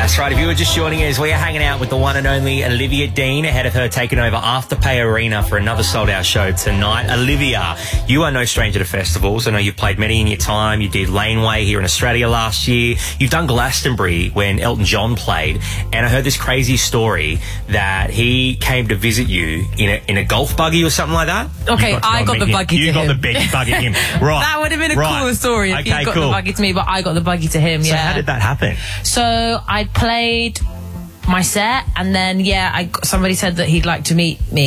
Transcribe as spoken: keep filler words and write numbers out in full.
That's right. If you were just joining us, we are hanging out with the one and only Olivia Dean ahead of her taking over Afterpay Arena for another sold-out show tonight. Olivia, you are no stranger to festivals. I know you've played many in your time. You did Laneway here in Australia last year. You've done Glastonbury when Elton John played. And I heard this crazy story that he came to visit you in a, in a golf buggy or something like that. Okay, got I got the him. buggy You to got him. the big buggy to him. Right. That would have been a right. cooler story if okay, you got cool. the buggy to me, but I got the buggy to him, so yeah. how did that happen? So I played my set, and then, yeah, I, somebody said that he'd like to meet me.